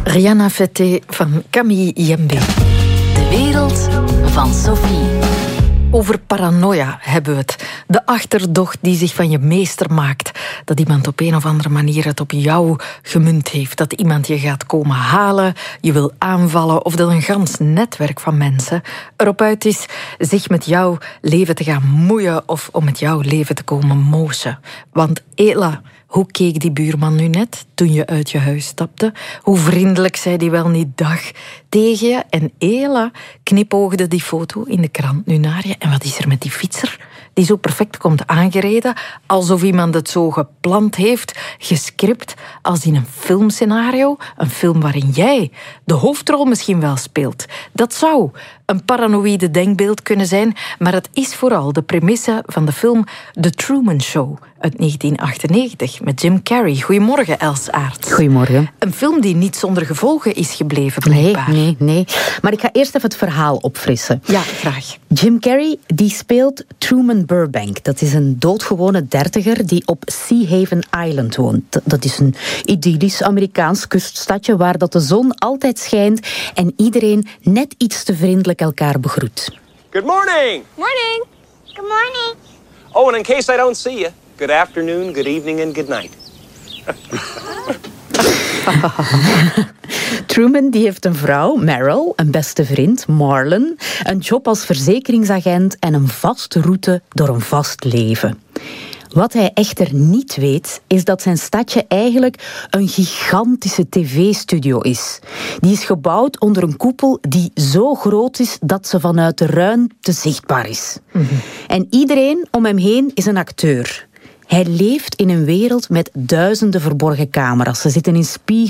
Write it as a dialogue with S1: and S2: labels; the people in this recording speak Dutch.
S1: Rihanna Fete van Camille Yembe.
S2: De wereld van Sophie.
S1: Over paranoia hebben we het. De achterdocht die zich van je meester maakt. Dat iemand op een of andere manier het op jou gemunt heeft. Dat iemand je gaat komen halen, je wil aanvallen. Of dat een gans netwerk van mensen erop uit is zich met jouw leven te gaan moeien. Of om met jouw leven te komen mozen. Want Ela, hoe keek die buurman nu net toen je uit je huis stapte? Hoe vriendelijk zei die wel niet dag tegen je? En Ela knipoogde die foto in de krant nu naar je. En wat is er met die fietser die zo perfect komt aangereden, alsof iemand het zo gepland heeft, gescript, als in een filmscenario? Een film waarin jij de hoofdrol misschien wel speelt. Dat zou een paranoïde denkbeeld kunnen zijn, maar het is vooral de premisse van de film The Truman Show uit 1998 met Jim Carrey. Goedemorgen, Els Aerts.
S3: Goedemorgen.
S1: Een film die niet zonder gevolgen is gebleven, blijkbaar.
S3: Nee. Maar ik ga eerst even het verhaal opfrissen.
S1: Ja, graag.
S3: Jim Carrey die speelt Truman Burbank. Dat is een doodgewone dertiger die op Sea Haven Island woont. Dat is een idyllisch Amerikaans kuststadje waar dat de zon altijd schijnt en iedereen net iets te vriendelijk elkaar begroet.
S4: Good morning.
S5: Morning.
S6: Good morning.
S4: Oh, and in case I don't see you, good afternoon, good evening, and good night.
S3: Truman die heeft een vrouw, Meryl, een beste vriend, Marlon, een job als verzekeringsagent en een vaste route door een vast leven. Wat hij echter niet weet, is dat zijn stadje eigenlijk een gigantische tv-studio is. Die is gebouwd onder een koepel die zo groot is dat ze vanuit de ruimte zichtbaar is. Mm-hmm. En iedereen om hem heen is een acteur. Hij leeft in een wereld met duizenden verborgen camera's. Ze zitten in spiegels.